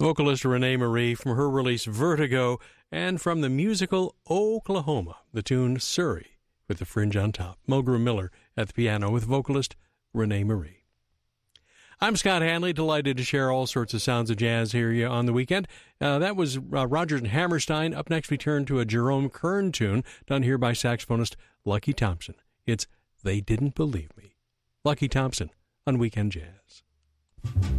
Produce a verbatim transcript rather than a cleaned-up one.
vocalist Renee Marie from her release Vertigo, and from the musical Oklahoma, the tune Surrey with the fringe on top. Mulgrew Miller at the piano with vocalist Renee Marie. I'm Scott Hanley, delighted to share all sorts of sounds of jazz here on the weekend. Uh, that was uh, Rodgers and Hammerstein. Up next, we turn to a Jerome Kern tune done here by saxophonist Lucky Thompson. It's They Didn't Believe Me. Lucky Thompson on Weekend Jazz.